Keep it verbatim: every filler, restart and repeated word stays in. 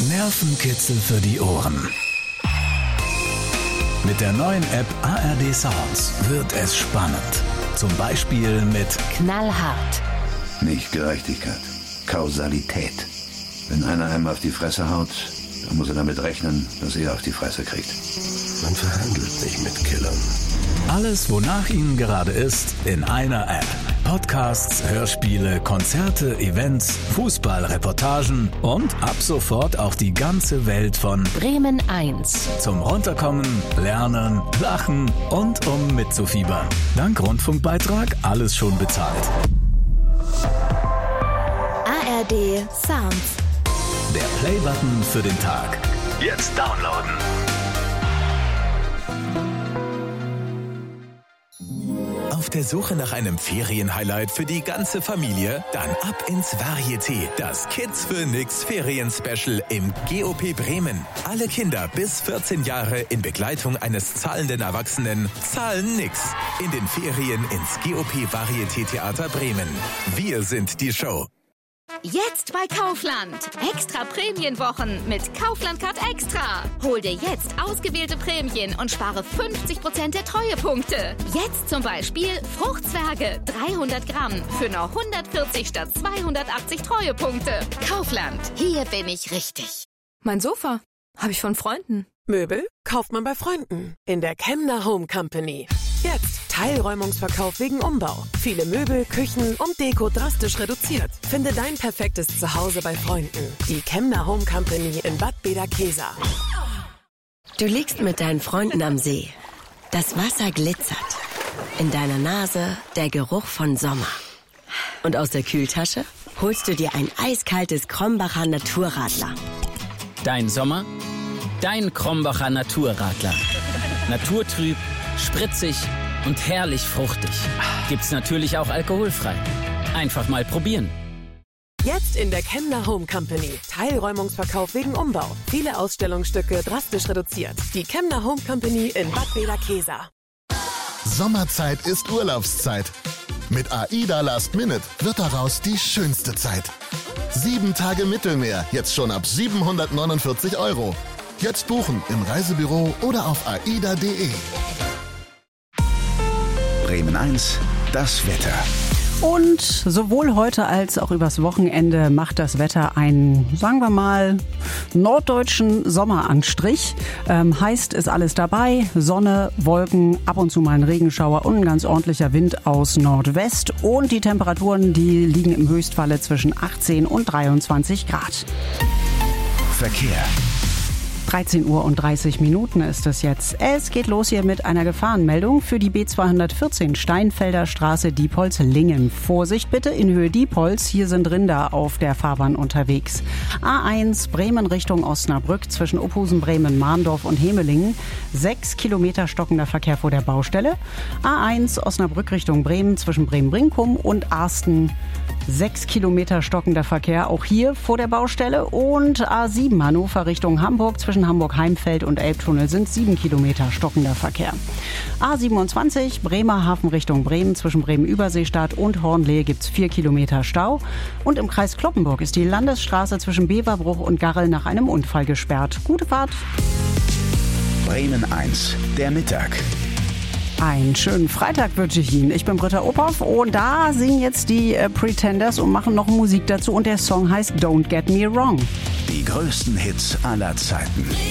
Nervenkitzel für die Ohren. Mit der neuen App A R D Sounds wird es spannend. Zum Beispiel mit Knallhart. Nicht Gerechtigkeit, Kausalität. Wenn einer einem auf die Fresse haut, dann muss er damit rechnen, dass er auf die Fresse kriegt. Man verhandelt nicht mit Killern. Alles, wonach Ihnen gerade ist, in einer App. Podcasts, Hörspiele, Konzerte, Events, Fußballreportagen und ab sofort auch die ganze Welt von Bremen eins. Zum Runterkommen, Lernen, Lachen und um mitzufiebern. Dank Rundfunkbeitrag alles schon bezahlt. A R D Sounds. Der Playbutton für den Tag. Jetzt downloaden. Auf der Suche nach einem Ferienhighlight für die ganze Familie? Dann ab ins Varieté, das Kids für Nix Ferien-Special im G O P Bremen. Alle Kinder bis vierzehn Jahre in Begleitung eines zahlenden Erwachsenen zahlen nix. In den Ferien ins G O P Varieté Theater Bremen. Wir sind die Show. Jetzt bei Kaufland. Extra Prämienwochen mit Kaufland Card Extra. Hol dir jetzt ausgewählte Prämien und spare fünfzig Prozent der Treuepunkte. Jetzt zum Beispiel Fruchtzwerge dreihundert Gramm für nur hundertvierzig statt zweihundertachtzig Treuepunkte. Kaufland. Hier bin ich richtig. Mein Sofa habe ich von Freunden. Möbel kauft man bei Freunden in der Kemner Home Company. Jetzt Teilräumungsverkauf wegen Umbau. Viele Möbel, Küchen und Deko drastisch reduziert. Finde dein perfektes Zuhause bei Freunden. Die Kemner Home Company in Bad Bederkesa. Du liegst mit deinen Freunden am See. Das Wasser glitzert. In deiner Nase der Geruch von Sommer. Und aus der Kühltasche holst du dir ein eiskaltes Krombacher Naturradler. Dein Sommer? Dein Krombacher Naturradler. Naturtrüb, spritzig und herrlich fruchtig. Gibt's natürlich auch alkoholfrei. Einfach mal probieren. Jetzt in der Kemner Home Company. Teilräumungsverkauf wegen Umbau. Viele Ausstellungsstücke drastisch reduziert. Die Kemner Home Company in Bad Bederkesa. Sommerzeit ist Urlaubszeit. Mit AIDA Last Minute wird daraus die schönste Zeit. Sieben Tage Mittelmeer, jetzt schon ab siebenhundertneunundvierzig Euro. Jetzt buchen im Reisebüro oder auf aida punkt de. Bremen eins, das Wetter. Und sowohl heute als auch übers Wochenende macht das Wetter einen, sagen wir mal, norddeutschen Sommeranstrich. Ähm, heißt, ist alles dabei. Sonne, Wolken, ab und zu mal ein Regenschauer und ein ganz ordentlicher Wind aus Nordwest. Und die Temperaturen, die liegen im Höchstfalle zwischen achtzehn und dreiundzwanzig Grad. Verkehr. dreizehn Uhr und dreißig Minuten ist es jetzt. Es geht los hier mit einer Gefahrenmeldung für die B zweihundertvierzehn Steinfelder Straße Diepholz-Lingen. Vorsicht bitte in Höhe Diepholz, hier sind Rinder auf der Fahrbahn unterwegs. A eins Bremen Richtung Osnabrück zwischen Ophusen, Bremen, Mahndorf und Hemelingen. Sechs Kilometer stockender Verkehr vor der Baustelle. A eins Osnabrück Richtung Bremen zwischen Bremen-Brinkum und Arsten. Sechs Kilometer stockender Verkehr auch hier vor der Baustelle. Und A sieben Hannover Richtung Hamburg zwischen Hamburg-Heimfeld und Elbtunnel sind sieben Kilometer stockender Verkehr. A siebenundzwanzig Bremerhaven Richtung Bremen zwischen Bremen-Überseestadt und Hornlehe gibt es vier Kilometer Stau. Und im Kreis Cloppenburg ist die Landesstraße zwischen Beverbruch und Garrel nach einem Unfall gesperrt. Gute Fahrt. Bremen eins, der Mittag. Einen schönen Freitag wünsche ich Ihnen. Ich bin Britta Ophoff und da singen jetzt die äh, Pretenders und machen noch Musik dazu und der Song heißt Don't Get Me Wrong. Die größten Hits aller Zeiten.